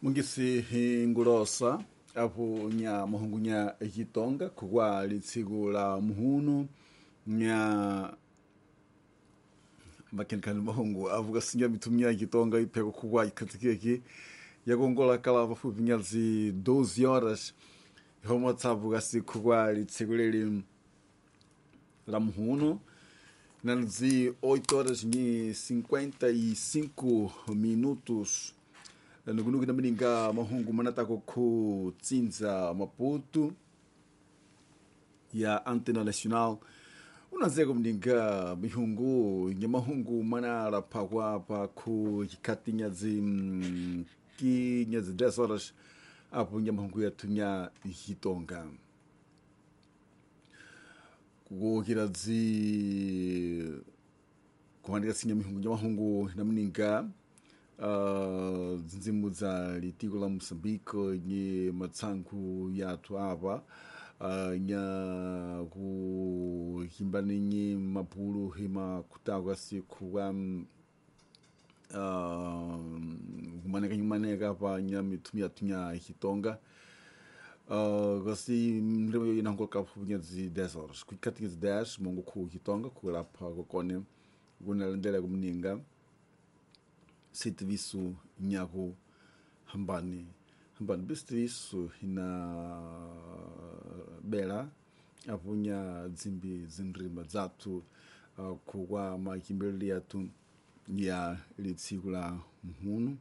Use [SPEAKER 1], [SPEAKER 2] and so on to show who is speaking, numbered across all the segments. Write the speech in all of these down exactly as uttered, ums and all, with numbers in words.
[SPEAKER 1] Mungisi hingulosa apo nya mahungu nya Kitonga kugwa litsiku la muhunu nya makenikani mahungu avuga sinya mitumia Kitonga ipeko kugwa ikatikeki yagongola kala pafupi nyazi doze horas homo tsavuga si kugwa litsiku leli la muhunu nanzi oito horas e cinquenta e cinco minutos nukunuku na mininga mahungu manatako ku Tsinza Maputo ya Antena Nacional unazeko mninga mihungu nya mahungu manara pakwa pa ku kikati nyazi ki nyazi dez horas apo nya mahungu ya tunya Kitonga kugokira zi kuhandika sinya mihungu nya mahungu na mininga Uh, zinzimu za litiko la Moçambique nye matsangu yatu hapa uh, nya ku himbani nye mapulu hima kutawa siku wa uh, kumaneka nyumaneka hapa nya mitumia tunya Kitonga uh, kasi mremo yo inangol kapu nya zi dez horas kukati zi dez mongo ku Kitonga kula pa kukone gunalendele kumninga siti visu nyaku hambani hambani bisti visu hina bela apunya zimbi zinrima zatu uh, kuwa makimbeli yatu ya litsiku la muhunu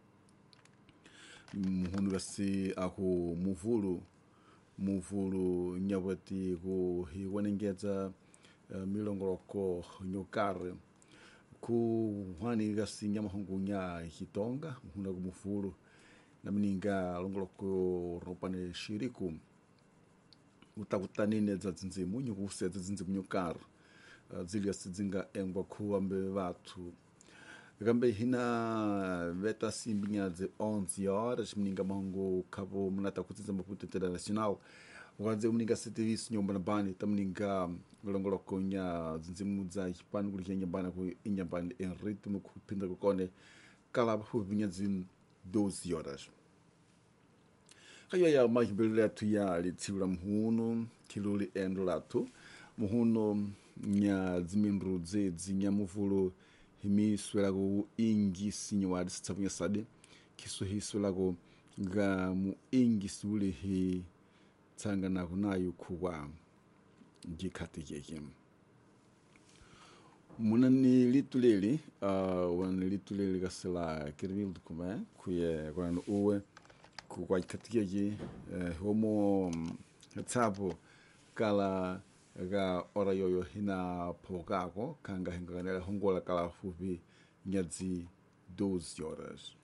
[SPEAKER 1] muhunu kasi aku muvulu muvulu nyawati ku hiwanengeza uh, milongoloko nyokare ku hani gasi nyama hongu nya Kitonga huna kumufuru na mininga longoloko ropane shiriku utakutanine za zinzimu nyukuse za zinzimu nyukar uh, zili ya sizinga engwa kuwa mbe watu gambe hina veta simbinya ze onze horas mininga mahongo kabo mnata kutiza Maputo Internacional waze mninga service nyomba na bani tamninga ngolongoloko nya zinzimu za hipanu kulikia nyambana ku inyambani en ritmo kupinda kukone kala pafupinya zin doze horas kaya ya mahibele tu ya litiura muhunu kiluli endolatu muhunu nya ziminru ze zinya muvulu himi swelago ingi sinyawadi sitavunya sade kisu hi swelago ga mu ingi swuli hi tsanga na kunayo kuwa jikati keke munani lituleli uh, wan lituleli gasela kirbil kuma kuye kwan uwe kuwa jikati keke uh, homo tsapo kala ga ora yoyo hina pokako kanga hinga hongola kala fupi nyazi doze horas